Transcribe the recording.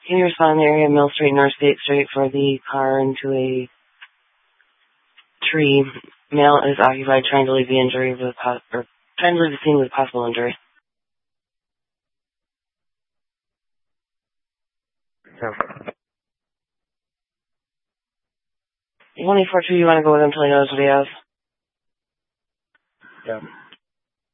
Can you respond in the area of Mill Street, North State Street for the car into a tree? Male is occupied trying to leave the injury with trying to leave the scene with possible injury. Yeah. 142, you want to go with him until he knows what he has? Yeah.